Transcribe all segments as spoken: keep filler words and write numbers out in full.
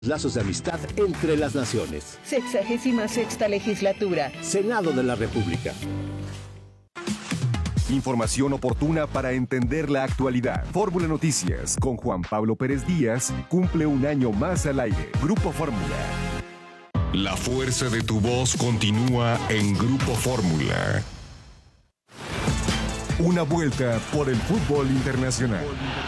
Lazos de amistad entre las naciones. Sexagésima sexta legislatura. Senado de la República. Información oportuna para entender la actualidad. Fórmula Noticias con Juan Pablo Pérez Díaz cumple un año más al aire. Grupo Fórmula. La fuerza de tu voz continúa en Grupo Fórmula. Una vuelta por el fútbol internacional.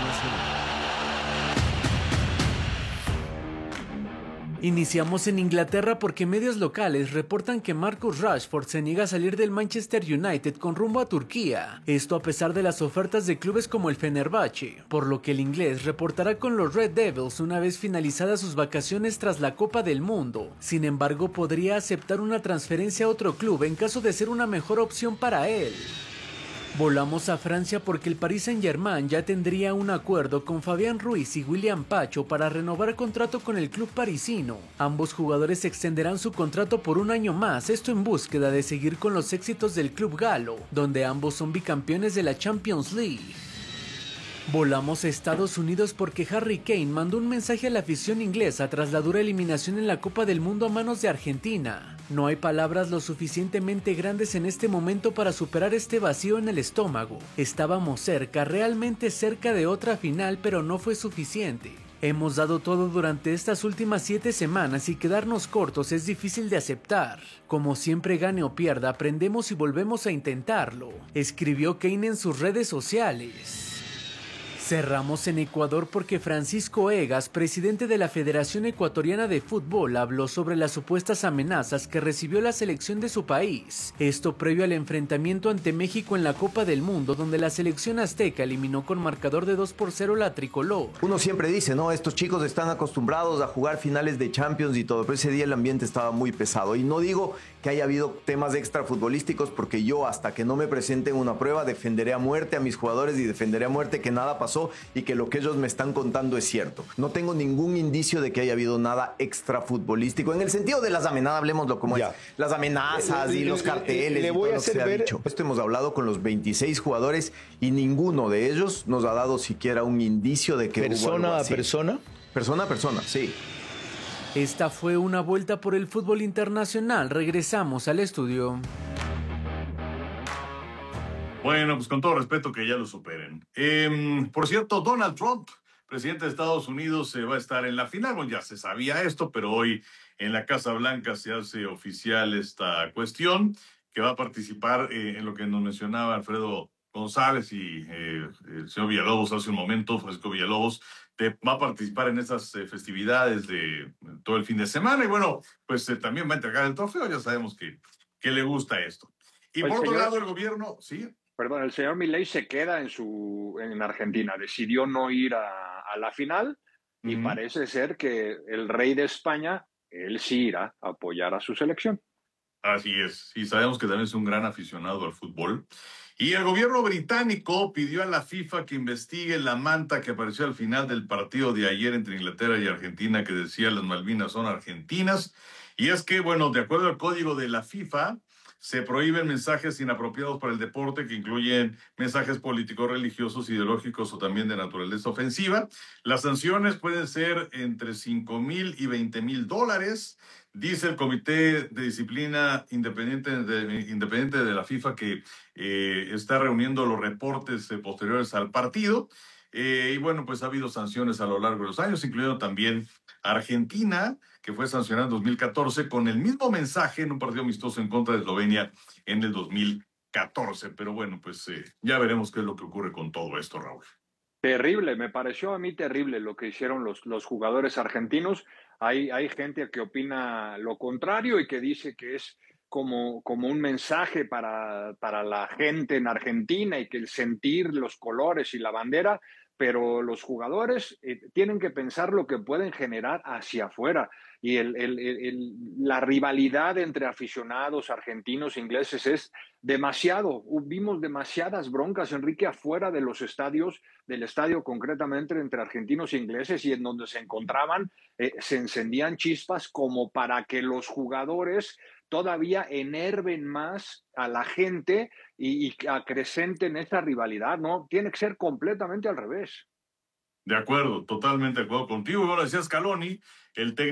Iniciamos en Inglaterra porque medios locales reportan que Marcus Rashford se niega a salir del Manchester United con rumbo a Turquía. Esto a pesar de las ofertas de clubes como el Fenerbahce, por lo que el inglés reportará con los Red Devils una vez finalizadas sus vacaciones tras la Copa del Mundo. Sin embargo, podría aceptar una transferencia a otro club en caso de ser una mejor opción para él. Volamos a Francia porque el Paris Saint-Germain ya tendría un acuerdo con Fabián Ruiz y William Pacho para renovar contrato con el club parisino. Ambos jugadores extenderán su contrato por un año más, esto en búsqueda de seguir con los éxitos del club galo, donde ambos son bicampeones de la Champions League. Volamos a Estados Unidos porque Harry Kane mandó un mensaje a la afición inglesa tras la dura eliminación en la Copa del Mundo a manos de Argentina. No hay palabras lo suficientemente grandes en este momento para superar este vacío en el estómago. Estábamos cerca, realmente cerca de otra final, pero no fue suficiente. Hemos dado todo durante estas últimas siete semanas y quedarnos cortos es difícil de aceptar. Como siempre gane o pierda, aprendemos y volvemos a intentarlo, escribió Kane en sus redes sociales. Cerramos en Ecuador porque Francisco Egas, presidente de la Federación Ecuatoriana de Fútbol, habló sobre las supuestas amenazas que recibió la selección de su país. Esto previo al enfrentamiento ante México en la Copa del Mundo, donde la selección azteca eliminó con marcador de dos por cero la tricolor. Uno siempre dice, no, estos chicos están acostumbrados a jugar finales de Champions y todo, pero ese día el ambiente estaba muy pesado. Y no digo que haya habido temas extrafutbolísticos, porque yo hasta que no me presenten una prueba defenderé a muerte a mis jugadores y defenderé a muerte que nada pasó y que lo que ellos me están contando es cierto. No tengo ningún indicio de que haya habido nada extrafutbolístico. En el sentido de las amenazas, hablemoslo como ya. es. Las amenazas le, le, y los carteles le, le, le voy y todo a hacer lo que ver... se ha dicho. Esto hemos hablado con los veintiséis jugadores y ninguno de ellos nos ha dado siquiera un indicio de que persona hubo algo así. a persona. Persona a persona, sí. Esta fue una vuelta por el fútbol internacional. Regresamos al estudio. Bueno, pues con todo respeto que ya lo superen. Eh, por cierto, Donald Trump, presidente de Estados Unidos, se va a estar en la final. Bueno, ya se sabía esto, pero hoy en la Casa Blanca se hace oficial esta cuestión, que va a participar eh, en lo que nos mencionaba Alfredo González y eh, el señor Villalobos hace un momento, Francisco Villalobos, de, va a participar en esas eh, festividades de todo el fin de semana. Y bueno, pues eh, también va a entregar el trofeo, ya sabemos que, que le gusta esto. Y el por señor... otro lado, el gobierno, ¿sí? Perdón, el señor Milei se queda en su en Argentina, decidió no ir a, a la final y uh-huh. parece ser que el rey de España, él sí irá a apoyar a su selección. Así es, y sabemos que también es un gran aficionado al fútbol. Y el gobierno británico pidió a la FIFA que investigue la manta que apareció al final del partido de ayer entre Inglaterra y Argentina que decía las Malvinas son argentinas. Y es que, bueno, de acuerdo al código de la FIFA, se prohíben mensajes inapropiados para el deporte que incluyen mensajes políticos, religiosos, ideológicos o también de naturaleza ofensiva. Las sanciones pueden ser entre cinco mil y veinte mil dólares. Dice el Comité de Disciplina Independiente de, independiente de la FIFA que eh, está reuniendo los reportes eh, posteriores al partido. Eh, y bueno, pues ha habido sanciones a lo largo de los años, incluyendo también Argentina, que fue sancionada en dos mil catorce con el mismo mensaje en un partido amistoso en contra de Eslovenia en el dos mil catorce. Pero bueno, pues eh, ya veremos qué es lo que ocurre con todo esto, Raúl. Terrible, me pareció a mí terrible lo que hicieron los, los jugadores argentinos. Hay, hay gente que opina lo contrario y que dice que es como, como un mensaje para, para la gente en Argentina y que el sentir los colores y la bandera, pero los jugadores eh, tienen que pensar lo que pueden generar hacia afuera. Y el, el, el, la rivalidad entre aficionados argentinos e ingleses es demasiado. Vimos demasiadas broncas, Enrique, afuera de los estadios, del estadio concretamente entre argentinos e ingleses, y en donde se encontraban eh, se encendían chispas como para que los jugadores todavía enerven más a la gente y, y acrecenten esa rivalidad, ¿no? Tiene que ser completamente al revés. De acuerdo, totalmente de acuerdo contigo. Y bueno, decía Scaloni, El técnico